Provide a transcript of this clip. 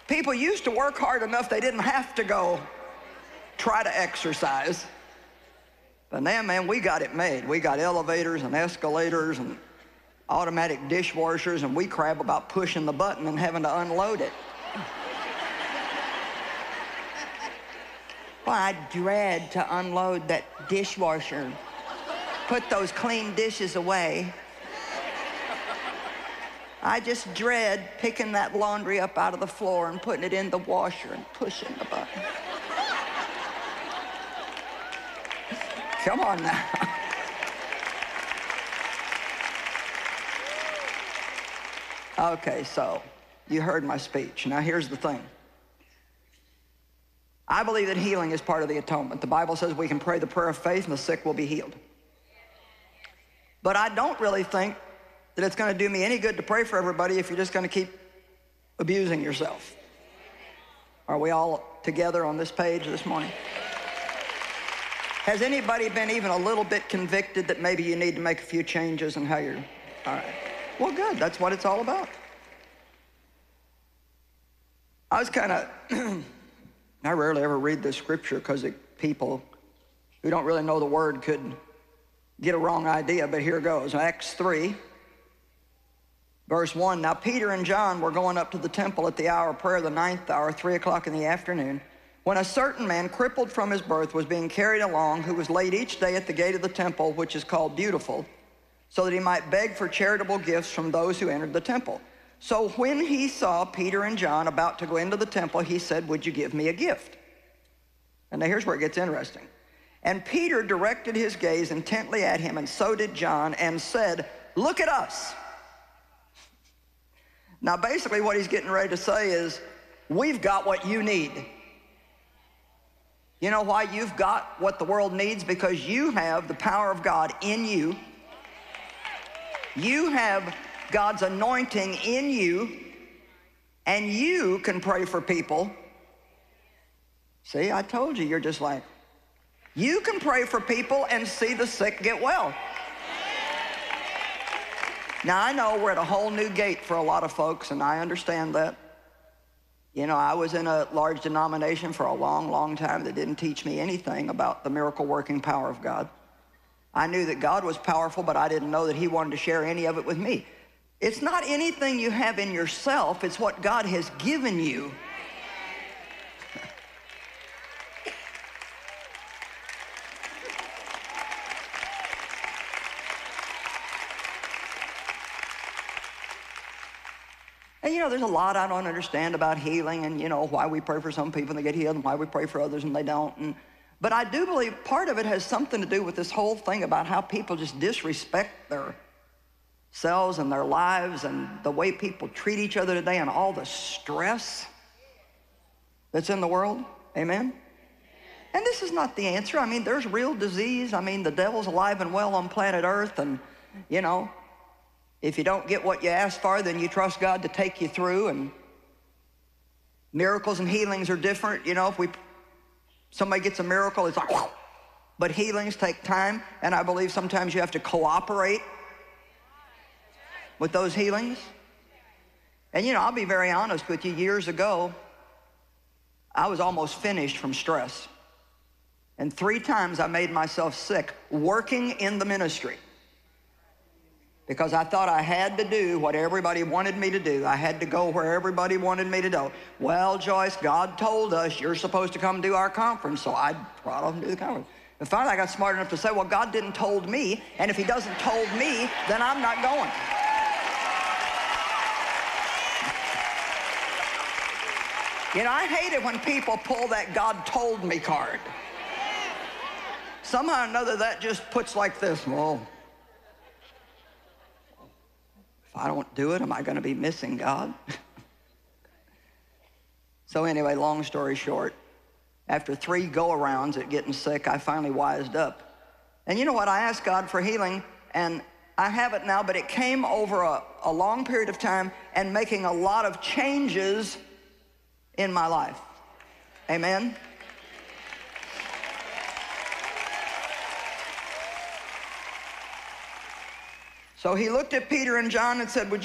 People used to work hard enough they didn't have to go try to exercise. But now, man, we got it made. We got elevators and escalators and automatic dishwashers, and we crab about pushing the button and having to unload it. Well, I dread to unload that dishwasher, put those clean dishes away. I just dread picking that laundry up out of the floor and putting it in the washer and pushing the button. Come on now. Okay, so you heard my speech. Now here's the thing. I believe that healing is part of the atonement. The Bible says we can pray the prayer of faith and the sick will be healed. But I don't really think that it's going to do me any good to pray for everybody if you're just going to keep abusing yourself. Are we all together on this page this morning? Has anybody been even a little bit convicted that maybe you need to make a few changes in how you're, all right. Well, good, that's what it's all about. I was kind of, I rarely ever read this scripture because people who don't really know the word could get a wrong idea, but here goes. Acts 3, verse 1. Now Peter and John were going up to the temple at the hour of prayer, the 9th hour, 3 o'clock in the afternoon, when a certain man, crippled from his birth, was being carried along, who was laid each day at the gate of the temple, which is called Beautiful, so that he might beg for charitable gifts from those who entered the temple. So when he saw Peter and John about to go into the temple, he said, "Would you give me a gift?" And now here's where it gets interesting. And Peter directed his gaze intently at him, and so did John, and said, "Look at us." Now basically what he's getting ready to say is, we've got what you need. You know why you've got what the world needs? Because you have the power of God in you. You have God's anointing in you, and you can pray for people. See, I told you, you're just like, you can pray for people and see the sick get well. Now, I know we're at a whole new gate for a lot of folks, and I understand that. You know, I was in a large denomination for a long, long time that didn't teach me anything about the miracle-working power of God. I knew that God was powerful, but I didn't know that he wanted to share any of it with me. It's not anything you have in yourself, it's what God has given you. And you know, there's a lot I don't understand about healing, and you know, why we pray for some people and they get healed and why we pray for others and they don't. But I do believe part of it has something to do with this whole thing about how people just disrespect themselves and their lives and the way people treat each other today and all the stress that's in the world. Amen? And this is not the answer. I mean, there's real disease. I mean, the devil's alive and well on planet Earth, and you know, if you don't get what you ask for, then you trust God to take you through, and miracles and healings are different. You know, if somebody gets a miracle, it's like, whoa. But healings take time, and I believe sometimes you have to cooperate with those healings. And you know, I'll be very honest with you, years ago, I was almost finished from stress. And 3 times I made myself sick working in the ministry, because I thought I had to do what everybody wanted me to do. I had to go where everybody wanted me to go. Well, Joyce, God told us you're supposed to come do our conference, so I brought off and do the conference. And finally I got smart enough to say, well, God didn't told me, and if he doesn't told me, then I'm not going. You know, I hate it when people pull that God told me card. Somehow or another that just puts like this, well, if I don't do it, am I going to be missing God? So anyway, long story short, after 3 go-arounds at getting sick, I finally wised up. And you know what? I asked God for healing, and I have it now, but it came over a long period of time and making a lot of changes in my life. Amen? So he looked at Peter and John and said, would you